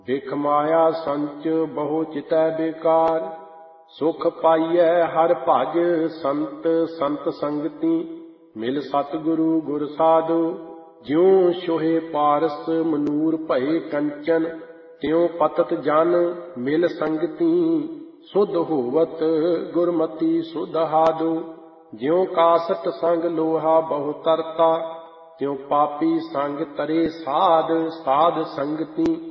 ਬਿਖ ਮਾਇਆ ਸੰਚ ਬਹੁ ਚਿਤੈ ਬੇਕਾਰ। ਸੁਖ ਪਾਈਐ ਹਰਿ ਭਜ ਸੰਤ ਸੰਤ ਸੰਗਤੀ। ਮਿਲ ਸਤਿਗੁਰੂ ਗੁਰ ਸਾਧੂ ਜਿਉ ਛੋਹੇ ਪਾਰਸ ਮਨੂਰ ਭਏ ਕੰਚਨ। ਤਿਉ ਪਤਤ ਜਨ ਮਿਲ ਸੰਗਤੀ ਸੁਧ ਹੋਵਤ ਗੁਰਮਤੀ ਸੁਧ ਹਾਦੂ। ਜਿਉ ਕਾਸਟ ਸੰਗ ਲੋਹਾ ਬਹੁ ਤਰਤਾ ਤਿਉ ਪਾਪੀ ਸੰਗ ਤਰੇ ਸਾਧ ਸਾਧ ਸੰਗਤੀ।